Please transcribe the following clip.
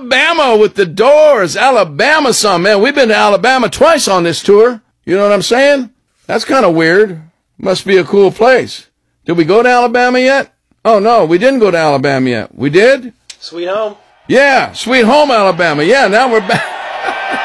Alabama with the Doors. Alabama song, man. We've been to Alabama twice on this tour. You know what I'm saying? That's kind of weird. Must be a cool place. Did we go to Alabama yet? Oh, no, we didn't go to Alabama yet. We did? Sweet home. Yeah, Sweet Home, Alabama. Yeah, now we're back.